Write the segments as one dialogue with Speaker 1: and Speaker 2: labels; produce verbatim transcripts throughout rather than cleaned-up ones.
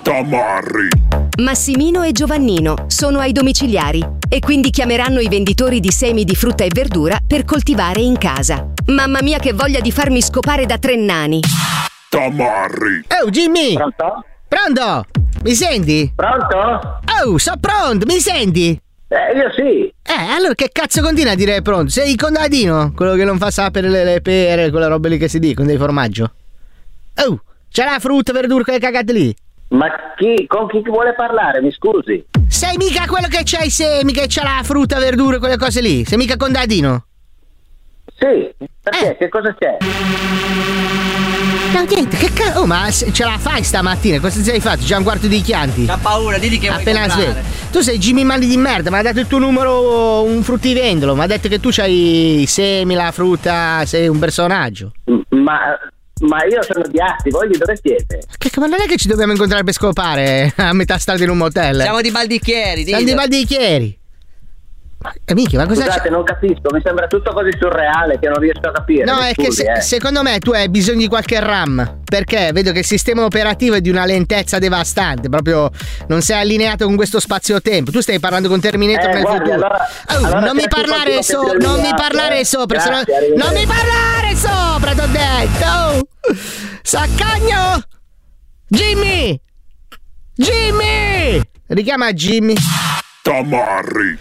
Speaker 1: Tamarri.
Speaker 2: Massimino e Giovannino sono ai domiciliari e quindi chiameranno i venditori di semi di frutta e verdura per coltivare in casa. Mamma mia che voglia di farmi scopare da tre nani.
Speaker 1: Tamarri.
Speaker 3: Oh Jimmy!
Speaker 4: Pronto?
Speaker 3: Pronto? Mi senti?
Speaker 4: Pronto?
Speaker 3: Oh, so pronto, mi senti?
Speaker 4: Eh, io sì.
Speaker 3: Eh, allora che cazzo continua a dire pronto? Sei il contadino? Quello che non fa sapere le, le pere, quelle robe lì che si dicono, dei formaggio. Oh, c'è la frutta, verdura, quelle cagate lì?
Speaker 4: Ma chi, con chi vuole parlare, mi scusi?
Speaker 3: Sei mica quello che c'ha i semi, che c'ha la frutta, verdura, quelle cose lì? Sei mica contadino?
Speaker 4: Sì, perché?
Speaker 3: Eh.
Speaker 4: Che cosa c'è?
Speaker 3: No, niente, che cazzo? Oh, ma se- ce la fai stamattina? Cosa ti sei fatto? Già un quarto di chianti?
Speaker 5: C'ha paura, digli che
Speaker 3: Appena
Speaker 5: vuoi
Speaker 3: sveglio.
Speaker 5: comprare.
Speaker 3: Tu sei Jimmy Mani di merda, mi ha dato il tuo numero un fruttivendolo, mi ha detto che tu c'hai i semi, la frutta, sei un personaggio.
Speaker 4: Ma, ma io sono di Asti, voi di dove siete?
Speaker 3: Che, ma non è che ci dobbiamo incontrare per scopare a metà strada in un motel?
Speaker 5: Siamo di Baldicchieri,
Speaker 3: Siamo di Baldicchieri. Eh, minchia, ma cosa
Speaker 4: Scusate,
Speaker 3: c'è?
Speaker 4: non capisco, mi sembra tutto così surreale che non riesco a capire.
Speaker 3: No,
Speaker 4: mi
Speaker 3: è che
Speaker 4: scusi,
Speaker 3: se-
Speaker 4: eh.
Speaker 3: secondo me tu hai bisogno di qualche RAM. Perché vedo che il sistema operativo è di una lentezza devastante. Proprio non sei allineato con questo spazio-tempo. Tu stai parlando con Terminator
Speaker 4: Eh,
Speaker 3: nel
Speaker 4: guardi,
Speaker 3: futuro.
Speaker 4: allora-
Speaker 3: Oh,
Speaker 4: allora
Speaker 3: non mi
Speaker 4: cerchi
Speaker 3: parlare
Speaker 4: qualcuno
Speaker 3: so-
Speaker 4: che ti
Speaker 3: non mi
Speaker 4: aiuti,
Speaker 3: parlare
Speaker 4: eh.
Speaker 3: sopra. se no-
Speaker 4: Grazie, arrivederci.
Speaker 3: non mi parlare sopra, t'ho detto. Oh. Saccagno! Jimmy! Jimmy! Richiama Jimmy.
Speaker 1: Tamarri.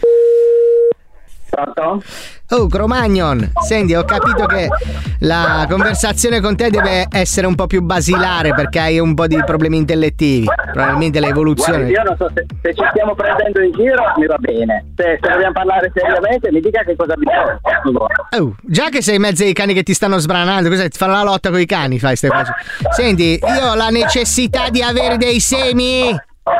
Speaker 4: Pronto?
Speaker 3: Oh, Cromagnon, senti, ho capito che la conversazione con te deve essere un po' più basilare perché hai un po' di problemi intellettivi. Probabilmente l'evoluzione.
Speaker 4: Guardi, io non so se, se ci stiamo prendendo in giro, mi va bene. Se, se dobbiamo parlare seriamente, mi dica che cosa bisogna.
Speaker 3: Oh, già che sei in mezzo ai cani che ti stanno sbranando, cos'è? Ti fa la lotta con i cani, fai ste cose. Senti, io ho la necessità di avere dei semi.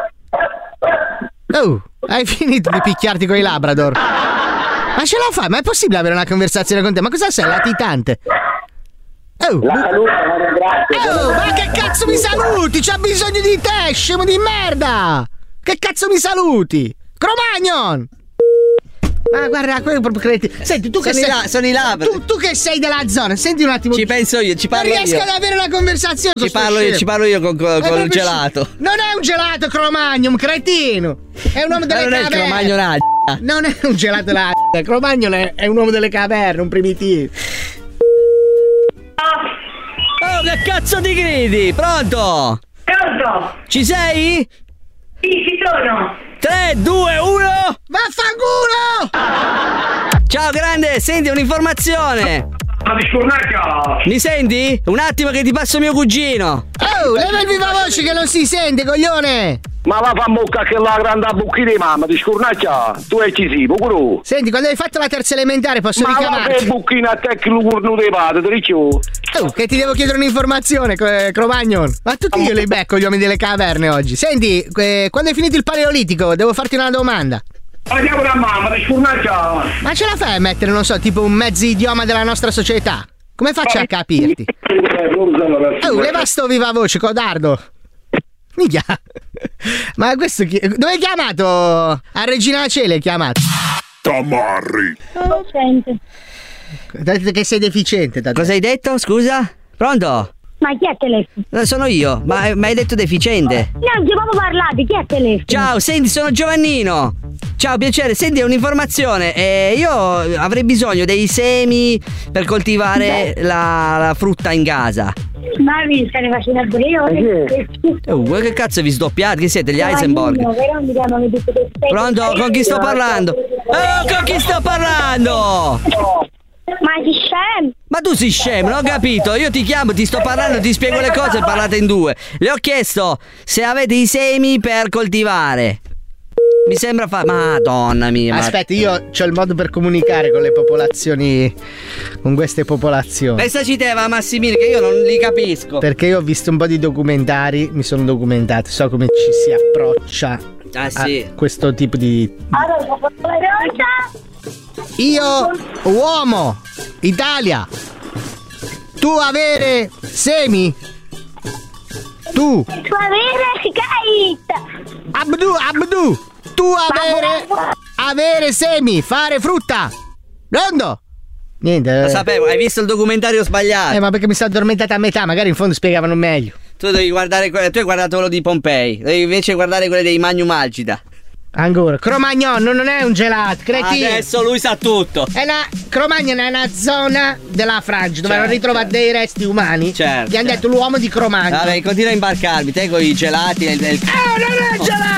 Speaker 3: Oh, hai finito di picchiarti con i Labrador? Ma ce la fai? Ma è possibile avere una conversazione con te? Ma cosa sei, latitante? Oh,
Speaker 4: La saluto, la ringrazio.
Speaker 3: oh, ma che cazzo mi saluti? C'ha bisogno di te, scemo di merda! Che cazzo mi saluti? Cromagnon! Ma guarda, quello è proprio cretino. Senti, tu che
Speaker 5: Sono i
Speaker 3: sei
Speaker 5: la- sono i Labrador.
Speaker 3: tu, tu che sei della zona, senti un attimo.
Speaker 5: Ci penso io, ci
Speaker 3: Non
Speaker 5: parlo
Speaker 3: riesco
Speaker 5: io.
Speaker 3: ad avere una conversazione con
Speaker 5: Ci
Speaker 3: sto
Speaker 5: parlo io,
Speaker 3: scemo.
Speaker 5: ci parlo io con, con,
Speaker 3: È
Speaker 5: con il
Speaker 3: proprio
Speaker 5: gelato.
Speaker 3: sc- Non è un gelato Cromagnon, cretino! È un uomo
Speaker 5: Ma
Speaker 3: delle
Speaker 5: non è il
Speaker 3: caverne.
Speaker 5: Cromagnon a
Speaker 3: Non è un gelato la Cromagnon è, è un uomo delle caverne, un primitivo.
Speaker 5: Oh, che cazzo ti gridi? Pronto?
Speaker 6: Pronto?
Speaker 5: Ci sei?
Speaker 6: Sì, ci sono.
Speaker 5: tre, due, uno.
Speaker 3: Vaffanculo!
Speaker 5: Ciao grande, senti un'informazione.
Speaker 6: Ma di scornacchia!
Speaker 5: Mi senti? Un attimo che ti passo mio cugino.
Speaker 3: Oh, leva il viva voce che non si sente, coglione!
Speaker 4: Ma va fa bocca che la grande bucchina di mamma, di scurnaccia, tu è ci sì, pure.
Speaker 3: Senti, quando hai fatto la terza elementare posso
Speaker 4: Ma va che
Speaker 3: richiamarti?
Speaker 4: bucchina a te che lo curno dei padri, te dicevo.
Speaker 3: Oh, che ti devo chiedere un'informazione, eh, Cromagnon. Ma tutti io li becco gli uomini delle caverne oggi. Senti, eh, quando è finito il paleolitico, devo farti una domanda.
Speaker 6: Andiamo da mamma, di scornacchia!
Speaker 3: Ma ce la fai a mettere, non so, tipo un mezzo idioma della nostra società? Come faccio a capirti? Oh, leva sto viva voce, codardo. Minchia. Ma questo chi... Dove hai chiamato? A Regina Cele hai chiamato.
Speaker 1: Tamarri.
Speaker 7: Non sente.
Speaker 3: Dite che sei deficiente. Tata.
Speaker 5: Cosa hai detto? Scusa? Pronto?
Speaker 7: Ma chi è telefono?
Speaker 5: Eh, Sono io, ma mi hai detto deficiente.
Speaker 7: No, non ti proprio parlate, chi è telefono?
Speaker 5: Ciao, senti, sono Giovannino. Ciao, piacere. Senti, è un'informazione. Eh, io avrei bisogno dei semi per coltivare la, la frutta in casa.
Speaker 7: Ma mi stai facendo pure io?
Speaker 5: Oh, voi che cazzo vi sdoppiate? Chi siete? Gli Heisenberg? Pronto? Con chi sto parlando? Oh, con chi sto parlando?
Speaker 7: Ma si scemo?
Speaker 5: Ma tu sei scemo, non ho capito. Io ti chiamo, ti sto parlando, ti spiego le cose e parlate in due. Le ho chiesto se avete i semi per coltivare. Mi sembra fa... Madonna mia. ma-
Speaker 3: Aspetta, io ho il modo per comunicare con le popolazioni, con queste popolazioni.
Speaker 5: Pensaci te, va Massimino, che io non li capisco.
Speaker 3: Perché io ho visto un po' di documentari, mi sono documentato, so come ci si approccia
Speaker 5: Ah sì.
Speaker 3: a questo tipo di...
Speaker 7: Allora, rosa?
Speaker 3: Io, uomo, Italia, tu avere semi? Tu,
Speaker 7: Tu avere gaita!
Speaker 3: Abdu, Abdu, tu avere, avere semi, fare frutta. Rondo? Niente.
Speaker 5: Lo
Speaker 3: eh.
Speaker 5: sapevo, hai visto il documentario sbagliato.
Speaker 3: Eh, ma perché mi sono addormentata a metà, magari in fondo spiegavano meglio.
Speaker 5: Tu Tu devi guardare quello. Tu hai guardato quello di Pompei. Devi invece guardare quello dei Magnum Algida.
Speaker 3: Ancora, Cromagnon non è un gelato, cretino.
Speaker 5: Adesso lui sa tutto.
Speaker 3: È una, Cromagnon è una zona della Francia dove
Speaker 5: Certo,
Speaker 3: hanno ritrovato
Speaker 5: certo.
Speaker 3: dei resti umani.
Speaker 5: Certo,
Speaker 3: Gli hanno
Speaker 5: certo.
Speaker 3: detto l'uomo di Cromagnon.
Speaker 5: Vabbè, continua a imbarcarmi. Te con i gelati e il. il...
Speaker 3: Eh, non è gelato!